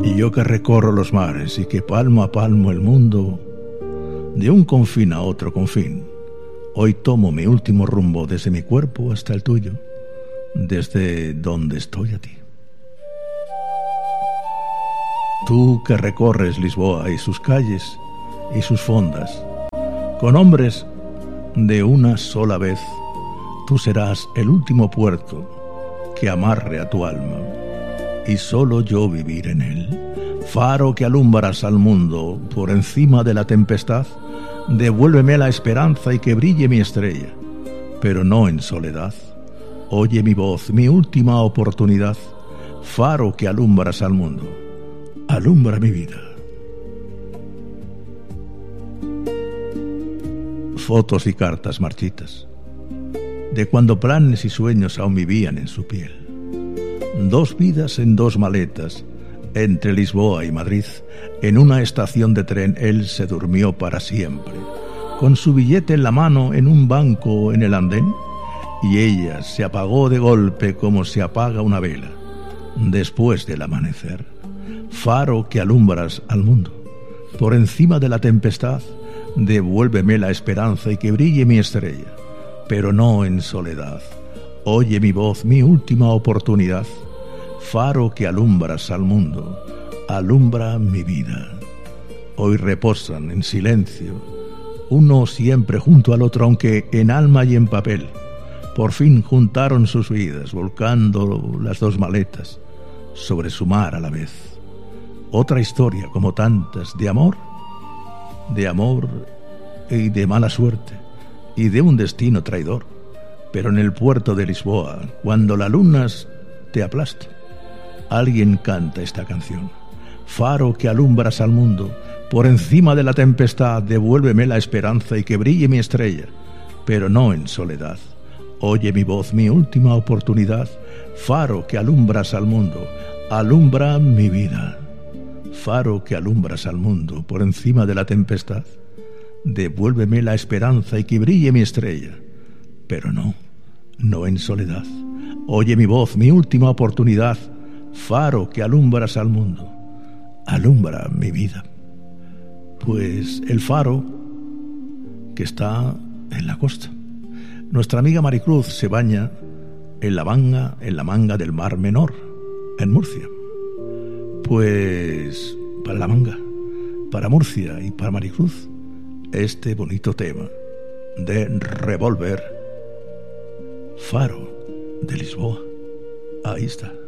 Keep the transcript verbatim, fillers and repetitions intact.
Y yo que recorro los mares y que palmo a palmo el mundo, de un confín a otro confín, hoy tomo mi último rumbo desde mi cuerpo hasta el tuyo, desde donde estoy a ti. Tú que recorres Lisboa y sus calles y sus fondas, con hombres de una sola vez, tú serás el último puerto que amarre a tu alma, y solo yo vivir en él. Faro que alumbras al mundo por encima de la tempestad, devuélveme la esperanza y que brille mi estrella, pero no en soledad. Oye mi voz, mi última oportunidad. Faro que alumbras al mundo, alumbra mi vida. Fotos y cartas marchitas, de cuando planes y sueños aún vivían en su piel. Dos vidas en dos maletas, entre Lisboa y Madrid. En una estación de tren él se durmió para siempre, con su billete en la mano en un banco en el andén, y ella se apagó de golpe como se apaga una vela después del amanecer. Faro que alumbras al mundo por encima de la tempestad, devuélveme la esperanza y que brille mi estrella, pero no en soledad. Oye mi voz, mi última oportunidad. Faro que alumbras al mundo, alumbra mi vida. Hoy reposan en silencio, uno siempre junto al otro, aunque en alma y en papel. Por fin juntaron sus vidas, volcando las dos maletas sobre su mar a la vez. Otra historia, como tantas, de amor, de amor y de mala suerte, y de un destino traidor. Pero en el puerto de Lisboa, cuando la luna te aplasta, alguien canta esta canción. Faro que alumbras al mundo, por encima de la tempestad, devuélveme la esperanza y que brille mi estrella, pero no en soledad. Oye mi voz, mi última oportunidad. Faro que alumbras al mundo, alumbra mi vida. Faro que alumbras al mundo, por encima de la tempestad, devuélveme la esperanza y que brille mi estrella, pero no, no en soledad. Oye mi voz, mi última oportunidad. Faro que alumbras al mundo, alumbra mi vida. Pues el faro que está en la costa. Nuestra amiga Maricruz se baña en la manga, en la manga del Mar Menor, en Murcia. Pues para la manga, para Murcia y para Maricruz, este bonito tema de Revolver, Faro de Lisboa. Ahí está.